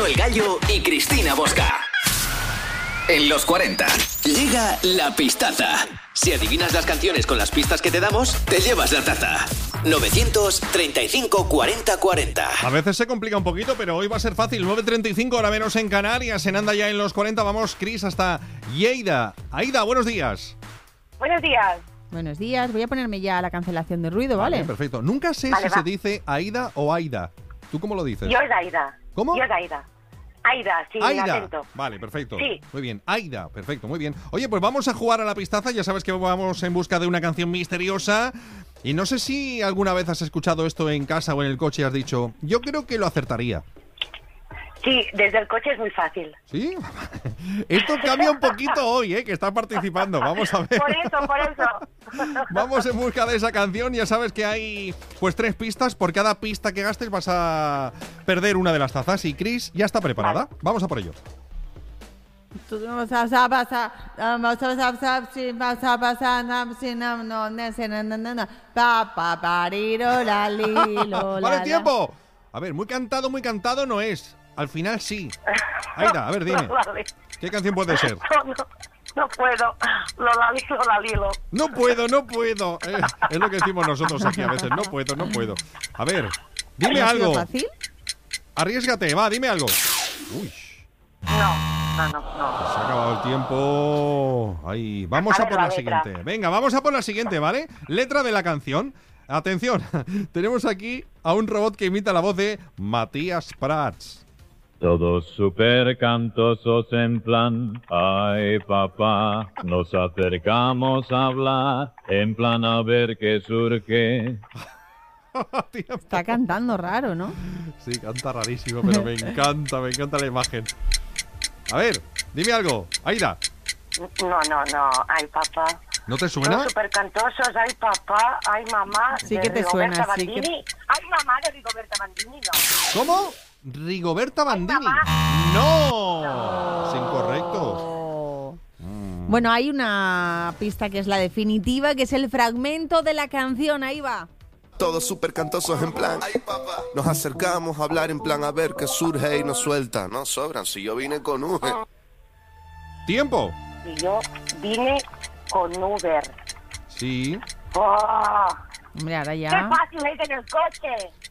El Gallo y Cristina Bosca. En los 40, llega la pistaza. Si adivinas las canciones con las pistas que te damos, te llevas la taza. 935 40 40. A veces se complica un poquito, pero hoy va a ser fácil. 9:35, hora menos en Canarias. En Anda ya en los 40. Vamos, Cris, hasta Lleida. Aida, buenos días. Buenos días. Buenos días. Voy a ponerme ya la cancelación de ruido, ¿vale? Perfecto. Nunca sé si se dice Aida o Aida. ¿Tú cómo lo dices? Yo es Aida. ¿Cómo? Yo es Aida. Aida, sin acento. Vale, perfecto. Sí. Muy bien. Aida, perfecto, muy bien. Oye, pues vamos a jugar a la pistaza. Ya sabes que vamos en busca de una canción misteriosa. Y no sé si alguna vez has escuchado esto en casa o en el coche y has dicho, yo creo que lo acertaría. Sí, desde el coche es muy fácil. ¿Sí? Esto cambia un poquito hoy, que estás participando. Vamos a ver. Por eso. Vamos en busca de esa canción. Ya sabes que hay pues 3 pistas. Por cada pista que gastes vas a perder una de las tazas. Y Cris ya está preparada. Vale. Vamos a por ello. Vale, tiempo. A ver, muy cantado no es. Al final sí. Aida, a ver, dime. ¿Qué canción puede ser? No puedo. Lolalilo. No puedo. Es lo que decimos nosotros aquí a veces. No puedo. A ver, dime algo. ¿Es fácil? Arriésgate, va, dime algo. Uy. No. Se ha acabado el tiempo. Ahí, vamos a por la siguiente. Venga, vamos a por la siguiente, ¿vale? Letra de la canción. Atención, tenemos aquí a un robot que imita la voz de Matías Prats. Todos súper cantosos en plan, ay papá, nos acercamos a hablar, en plan a ver qué surge. Está cantando raro, ¿no? Sí, canta rarísimo, pero me encanta la imagen. A ver, dime algo, Aida. No, ay papá. ¿No te suena? Los súper cantosos, ay papá, ay mamá. Sí que te suena, sí que... Ay mamá de Rigoberta Bandini, no. ¿Cómo? Rigoberta Bandini. ¡No! Es incorrecto. Bueno, hay una pista que es la definitiva, que es el fragmento de la canción. Ahí va. Todos súper cantosos en plan, ay papá. Nos acercamos a hablar en plan a ver qué surge y nos suelta. No sobran, si yo vine con Uber. ¡Tiempo! Y yo vine con Uber. Sí. ¡Oh! Hombre, ahora ya... ¡Qué fácil es en el coche!